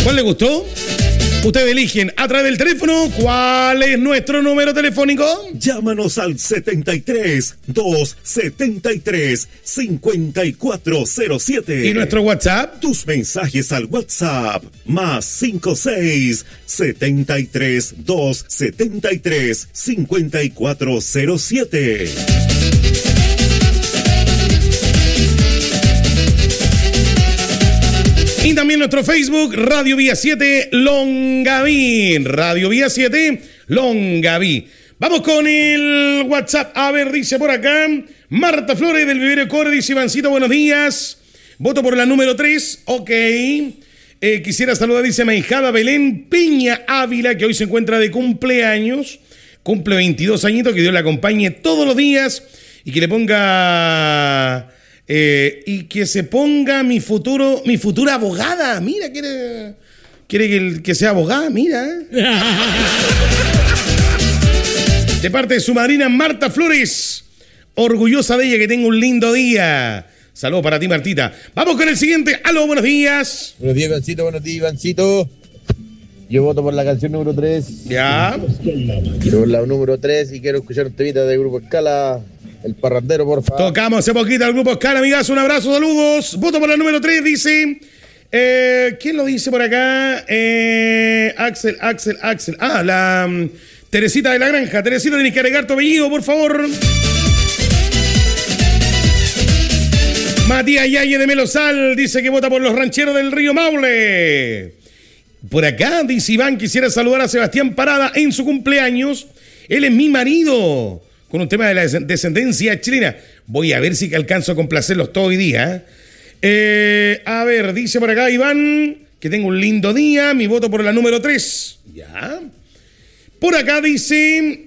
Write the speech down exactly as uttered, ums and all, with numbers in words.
¿Cuál le gustó? Ustedes eligen a través del teléfono cuál es nuestro número telefónico. Llámanos al setenta y tres, doscientos setenta y tres, cincuenta y cuatro cero siete. ¿Y nuestro WhatsApp? Tus mensajes al WhatsApp más cincuenta y seis, setenta y tres, doscientos setenta y tres, cincuenta y cuatro cero siete. Y también nuestro Facebook, Radio Vía siete Longaví. Radio Vía siete Longaví. Vamos con el WhatsApp. A ver, dice por acá Marta Flores del Vivero Core. Dice Ivancito, buenos días. Voto por la número tres. Ok. Eh, quisiera saludar, dice mi hijada Belén Peña Ávila, que hoy se encuentra de cumpleaños. Cumple veintidós añitos. Que Dios la acompañe todos los días. Y que le ponga... Eh, y que se ponga mi futuro, mi futura abogada. Mira, quiere, quiere que, que sea abogada, mira. De parte de su madrina Marta Flores. Orgullosa de ella, que tenga un lindo día. Saludos para ti, Martita. Vamos con el siguiente. Aló, buenos días. Buenos días, Ivancito, buenos días, Ivancito. Yo voto por la canción número tres. Ya. Quiero por la número tres y quiero escuchar un temita de Grupo Escala. El parrandero, por favor. Tocamos hace poquito al Grupo Escala, amigas. Un abrazo, saludos. Voto por la número tres, dice. Eh, ¿Quién lo dice por acá? Eh, Axel, Axel, Axel. Ah, la um, Teresita de la Granja. Teresita, tienes que agregar tu apellido, por favor. Matías Yaye de Melosal dice que vota por los rancheros del Río Maule. Por acá, dice Iván, quisiera saludar a Sebastián Parada en su cumpleaños. Él es mi marido. Con un tema de la descendencia chilena. Voy a ver si alcanzo a complacerlos todo hoy día. Eh, a ver, dice por acá Iván, que tengo un lindo día. Mi voto por la número tres. Ya. Por acá dice